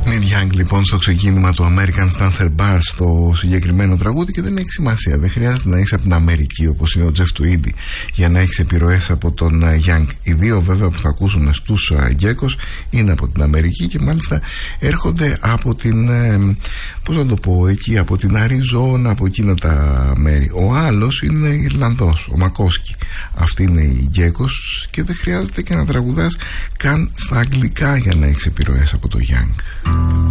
Neil Young λοιπόν στο ξεκίνημα του American Stancer Bar στο συγκεκριμένο τραγούδι, και δεν έχει σημασία. Δεν χρειάζεται να είσαι από την Αμερική όπως είναι ο Jeff Tweedy για να έχεις επιρροές από τον Young. Οι δύο βέβαια που θα ακούσουμε στους Γκέκος είναι από την Αμερική και μάλιστα έρχονται από την πώς να το πω, εκεί από την Αριζόνα, από εκείνα τα μέρη. Ο άλλος είναι Ιρλανδός, ο Μακόσκι. Αυτή είναι η Γκέκος και δεν χρειάζεται και να τραγουδάς καν στα αγγλικά για να έχεις επιρροές από το Young.